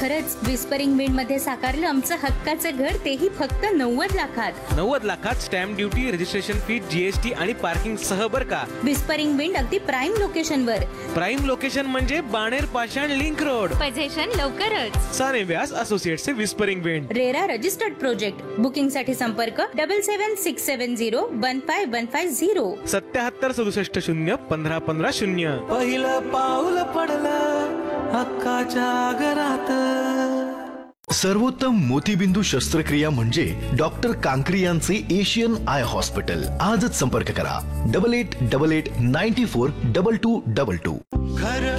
खरंच whispering wind मध्ये साकारलं आमचं हक्काचं घर, तेही फक्त 90 लाखात. 90 लाखात stamp duty, registration fee, GST आणि पार्किंग सह बर का. विस्परिंग विंड अगदी प्राईम लोकेशन वर. प्राईम लोकेशन म्हणजे बाणेर पाषाण लिंक रोड. पोझिशन लवकरच. साने व्यास associates whispering wind. RERA registered project. Booking साठी संपर्क 7767015150. 7767 पहिलं पाऊल पडलं हक्काच्या घरात. सर्वोत्तम मोतीबिंदू शस्त्रक्रिया म्हणजे डॉक्टर कांकरी यांचे एशियन आय हॉस्पिटल. आजच संपर्क करा 8888942222.